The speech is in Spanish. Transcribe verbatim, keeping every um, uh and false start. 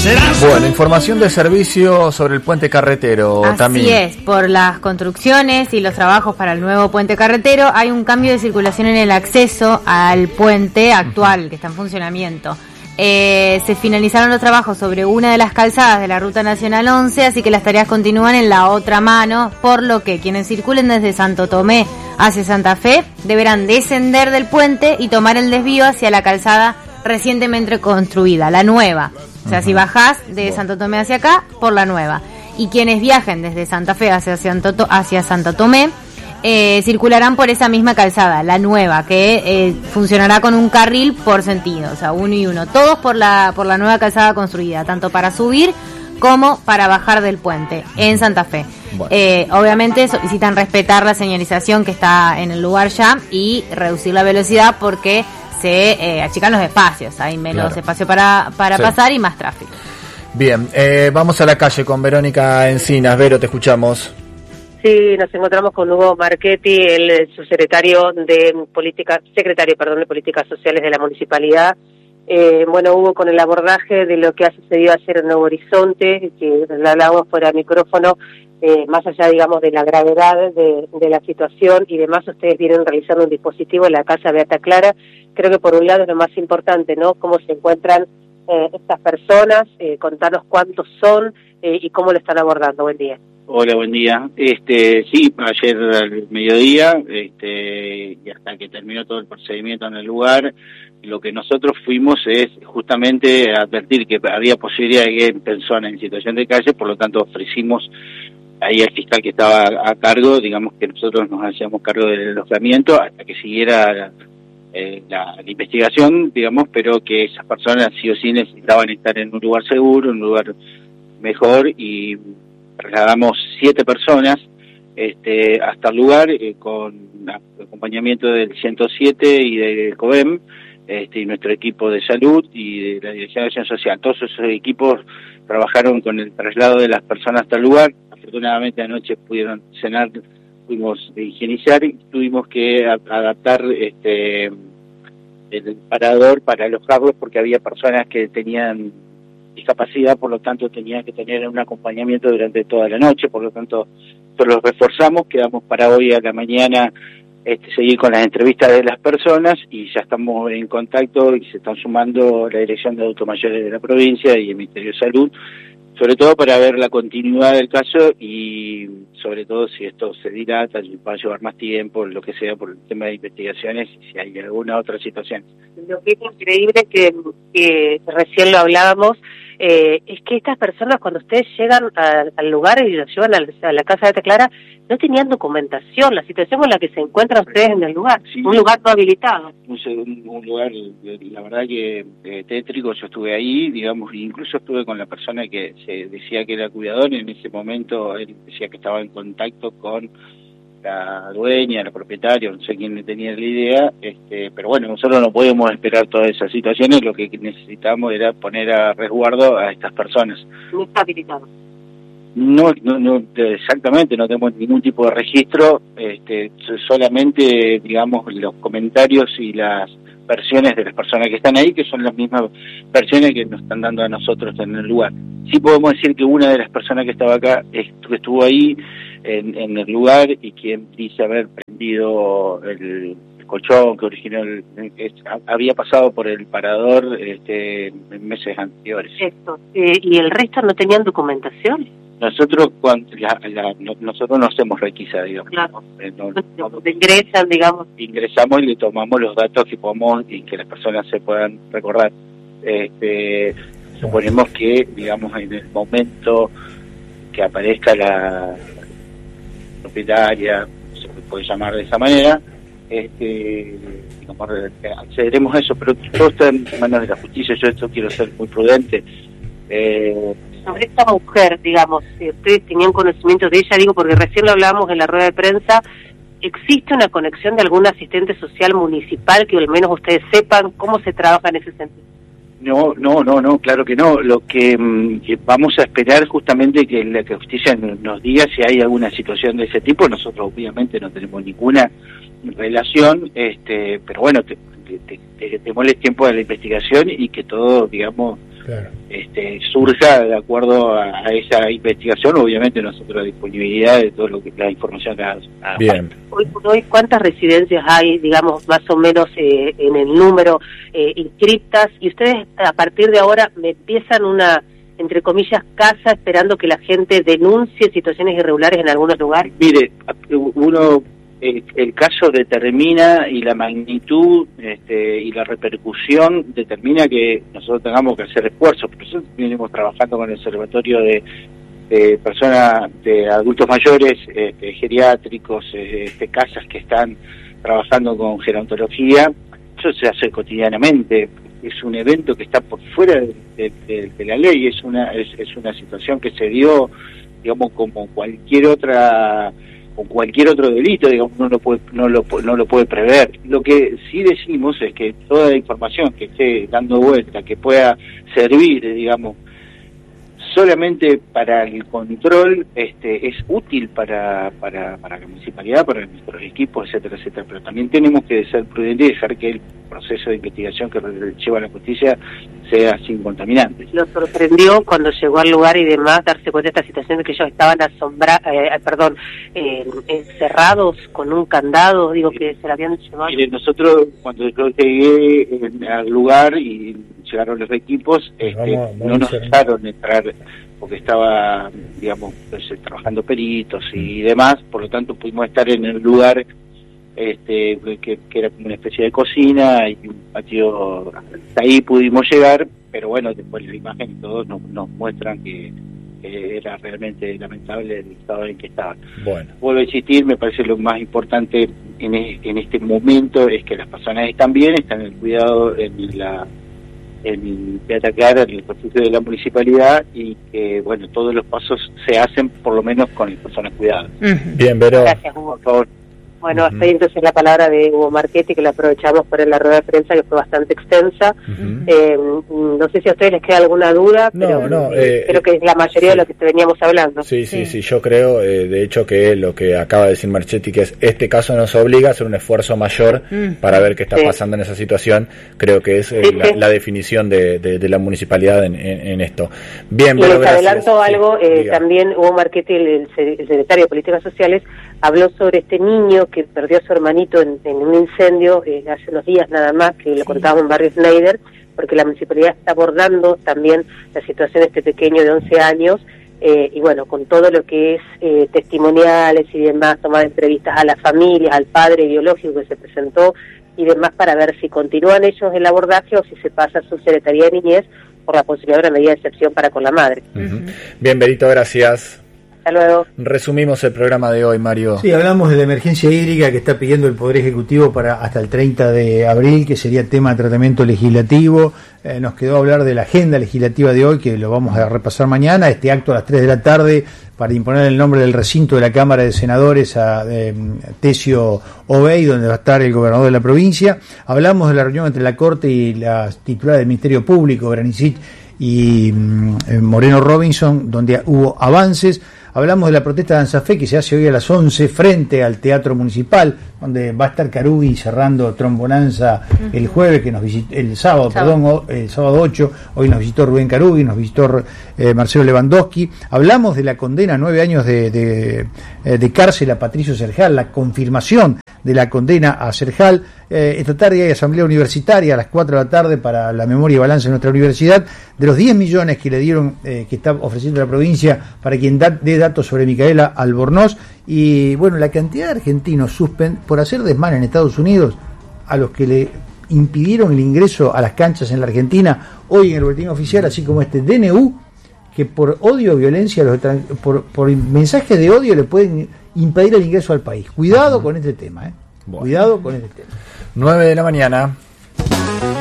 Bueno, información de servicio sobre el puente carretero. Así también. es, por las construcciones y los trabajos para el nuevo puente carretero hay un cambio de circulación en el acceso al puente actual, uh-huh. que está en funcionamiento. Eh, se finalizaron los trabajos sobre una de las calzadas de la Ruta Nacional once, así que las tareas continúan en la otra mano, por lo que quienes circulen desde Santo Tomé hacia Santa Fe deberán descender del puente y tomar el desvío hacia la calzada recientemente construida, la nueva. O sea, uh-huh. si bajás de bueno. Santo Tomé hacia acá, por la nueva. Y quienes viajen desde Santa Fe hacia Santo, hacia Santo Tomé, eh, circularán por esa misma calzada, la nueva, que eh, funcionará con un carril por sentido, o sea, uno y uno. Todos por la, por la nueva calzada construida, tanto para subir como para bajar del puente en Santa Fe. Bueno. Eh, obviamente solicitan respetar la señalización que está en el lugar ya y reducir la velocidad porque se eh, achican los espacios, hay menos claro. espacio para, para sí. pasar y más tráfico. Bien, eh, vamos a la calle con Verónica Encinas. Vero, te escuchamos. Sí, nos encontramos con Hugo Marchetti, el subsecretario de política, secretario, perdón, de Políticas Sociales de la Municipalidad. Eh, bueno, Hugo, con el abordaje de lo que ha sucedido ayer en Nuevo Horizonte, que lo hablábamos fuera de micrófono, eh, más allá, digamos, de la gravedad de, de la situación y demás, ustedes vienen realizando un dispositivo en la Casa Beata Clara. Creo que por un lado es lo más importante, ¿no? Cómo se encuentran eh, estas personas, eh, contarnos cuántos son eh, y cómo lo están abordando. Buen día. Hola, buen día. Este, sí, ayer al mediodía, este, y hasta que terminó todo el procedimiento en el lugar, lo que nosotros fuimos es justamente advertir que había posibilidad de que personas en situación de calle, por lo tanto ofrecimos ahí al fiscal que estaba a cargo, digamos que nosotros nos hacíamos cargo del alojamiento hasta que siguiera eh, la, la investigación, digamos, pero que esas personas sí o sí necesitaban estar en un lugar seguro, un lugar mejor, y trasladamos siete personas este, hasta el lugar eh, con acompañamiento del ciento siete y del COEM, este, y nuestro equipo de salud y de la Dirección de Acción Social. Todos esos equipos trabajaron con el traslado de las personas hasta el lugar. Afortunadamente anoche pudieron cenar, pudimos higienizar y tuvimos que a, adaptar este, el parador para alojarlos porque había personas que tenían discapacidad, por lo tanto tenían que tener un acompañamiento durante toda la noche, por lo tanto los reforzamos, quedamos para hoy a la mañana este, seguir con las entrevistas de las personas y ya estamos en contacto y se están sumando la Dirección de Adultos Mayores de la provincia y el Ministerio de Salud, sobre todo para ver la continuidad del caso y sobre todo si esto se dilata, va a llevar más tiempo, lo que sea, por el tema de investigaciones y si hay alguna otra situación. Lo que es increíble que, que recién lo hablábamos, eh, es que estas personas cuando ustedes llegan a, al lugar y los llevan a la, a la Casa Beata Clara, no tenían documentación, la situación con la que se encuentran ustedes en el lugar, sí, un lugar no habilitado. Un, un lugar, la verdad que eh, tétrico, yo estuve ahí, digamos, incluso estuve con la persona que se decía que era cuidador, en ese momento él decía que estaba en contacto con la dueña, la propietaria, no sé quién le tenía la idea, este, pero bueno, nosotros no podemos esperar todas esas situaciones, lo que necesitamos era poner a resguardo a estas personas. No está habilitado. No, no, no, exactamente, no tenemos ningún tipo de registro, este, solamente, digamos, los comentarios y las versiones de las personas que están ahí, que son las mismas versiones que nos están dando a nosotros en el lugar. Sí podemos decir que una de las personas que estaba acá, que estuvo ahí en, en el lugar y quien dice haber prendido el, el colchón que originó, el, es, había pasado por el parador este, en meses anteriores. Esto, eh, ¿y el resto no tenían documentación? Nosotros cuando la, la, no, nosotros no hacemos requisa, digamos. Claro. Eh, no, no, no, ingresan, digamos. Ingresamos y le tomamos los datos que podamos y que las personas se puedan recordar. Este, suponemos que, digamos, en el momento que aparezca la propietaria, se puede llamar de esa manera, este, digamos, accederemos a eso, pero todo está en manos de la justicia. Yo esto quiero ser muy prudente. Eh, Sobre esta mujer, digamos, si ustedes tenían conocimiento de ella, digo, porque recién lo hablábamos en la rueda de prensa, ¿existe una conexión de algún asistente social municipal que al menos ustedes sepan cómo se trabaja en ese sentido? No, no, no, no, claro que no. Lo que, que vamos a esperar justamente que la justicia nos diga si hay alguna situación de ese tipo. Nosotros obviamente no tenemos ninguna relación, este, pero bueno, te, te, te, te demos tiempo de la investigación y que todo, digamos, claro. este, surja de acuerdo a, a esa investigación, obviamente nosotros a disponibilidad de todo lo que la información que haga. Bien. Hoy por hoy, ¿cuántas residencias hay, digamos, más o menos eh, en el número eh, inscriptas? Y ustedes a partir de ahora me empiezan una, entre comillas, casa esperando que la gente denuncie situaciones irregulares en algunos lugares. Mire, uno el, el caso determina y la magnitud este, y la repercusión determina que nosotros tengamos que hacer esfuerzos. Por eso venimos trabajando con el Observatorio de, de personas, de adultos mayores, este, geriátricos, este, casas que están trabajando con gerontología. Eso se hace cotidianamente. Es un evento que está por fuera de, de, de, de la ley. Es una es, es una situación que se dio, digamos, como cualquier otra con cualquier otro delito, digamos, no lo puede no lo no lo puede prever. Lo que sí decimos es que toda la información que esté dando vuelta, que pueda servir, digamos, solamente para el control, este es útil para para para la municipalidad, para nuestros equipos, etcétera, etcétera, pero también tenemos que ser prudentes y dejar que el proceso de investigación que lleva a la justicia sea sin contaminantes. ¿Lo sorprendió cuando llegó al lugar y demás darse cuenta de esta situación de que ellos estaban asombrados, eh, perdón, eh, encerrados con un candado, digo, que se la habían llevado? Mire, nosotros cuando yo llegué al lugar y llegaron los equipos, este, vamos, vamos no nos dejaron entrar porque estaba, digamos, pues, trabajando peritos y demás, por lo tanto pudimos estar en el lugar este que, que era como una especie de cocina y un patio. Hasta ahí pudimos llegar, pero bueno, después la imagen y todo nos, nos muestran que, que era realmente lamentable el estado en que estaban. Bueno. Vuelvo a insistir, me parece lo más importante en, en este momento es que las personas están bien, están en el cuidado, en la en atacar el refugio de la municipalidad y que, bueno, todos los pasos se hacen por lo menos con las personas cuidadas. Uh-huh. Bien, Vero. Gracias, Hugo. Por favor. Bueno, hasta ahí entonces la palabra de Hugo Marchetti, que la aprovechamos por la rueda de prensa, que fue bastante extensa. Uh-huh. eh, no sé si a ustedes les queda alguna duda, no, pero no, eh, creo que es la mayoría sí. de lo que veníamos hablando. Sí, sí, sí, sí, yo creo, eh, de hecho, que lo que acaba de decir Marchetti, que es este caso nos obliga a hacer un esfuerzo mayor uh-huh. para ver qué está sí. pasando en esa situación, creo que es eh, sí, la, sí. la definición de, de, de la municipalidad en, en, en esto. Bien, y bueno, les adelanto sí, algo, eh, también Hugo Marchetti, el, el secretario de Políticas Sociales, habló sobre este niño que perdió a su hermanito en, en un incendio eh, hace unos días nada más, que sí. lo contábamos en Barrio Schneider, porque la municipalidad está abordando también la situación de este pequeño de once años, eh, y bueno, con todo lo que es eh, testimoniales y demás, tomar entrevistas a las familias, al padre biológico que se presentó y demás, para ver si continúan ellos el abordaje o si se pasa a su Secretaría de Niñez por la posibilidad de una medida de excepción para con la madre. Uh-huh. Bien, Berito, gracias. Hasta luego. Resumimos el programa de hoy, Mario. Sí, hablamos de la emergencia hídrica que está pidiendo el Poder Ejecutivo para hasta el treinta de abril, que sería tema de tratamiento legislativo. Eh, nos quedó hablar de la agenda legislativa de hoy, que lo vamos a repasar mañana. Este acto a las tres de la tarde para imponer el nombre del recinto de la Cámara de Senadores a eh, Tesio Obey, donde va a estar el gobernador de la provincia. Hablamos de la reunión entre la Corte y la titular del Ministerio Público, Granicic, y mm, Moreno Robinson, donde hubo avances. Hablamos de la protesta de Anzafé que se hace hoy a las once frente al Teatro Municipal, donde va a estar Carugi cerrando Trombonanza uh-huh. el jueves, que nos visitó, el sábado, sábado. perdón, el sábado ocho, hoy nos visitó Rubén Carugi, nos visitó eh, Marcelo Lewandowski. Hablamos de la condena a nueve años de, de, de cárcel a Patricio Serjal, la confirmación de la condena a Serjal. Eh, esta tarde hay asamblea universitaria a las cuatro de la tarde para la memoria y balance de nuestra universidad, de los diez millones que le dieron, eh, que está ofreciendo la provincia para quien da, dé datos sobre Micaela Albornoz, y bueno, la cantidad de argentinos suspend por hacer desmán en Estados Unidos, a los que le impidieron el ingreso a las canchas en la Argentina, hoy en el boletín oficial, así como este D N U, que por odio o violencia, los, por, por mensajes de odio le pueden impedir el ingreso al país. Cuidado uh-huh. con este tema, ¿eh? Bueno. Cuidado con este tema. nueve de la mañana.